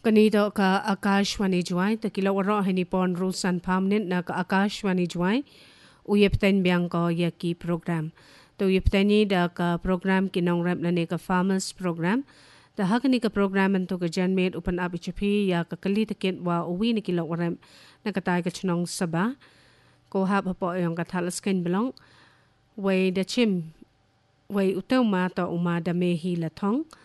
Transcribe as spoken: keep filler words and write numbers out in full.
Kanito ka Akashwani Juai, takilawaro hinipon rusan permanent na ka Akashwani Juai, uyepten biang ko yaki program. To uyepteni da ka program kinong rap na ne ka farmers program. Da hakani ka program to ka janmate upan abichapi ya ka kalitakit wa uwi ni kilawaram na katay ka chunong saba. Ko hap po yung katalaskin belong. Way da chim, way utaw ma to umada mehi latong.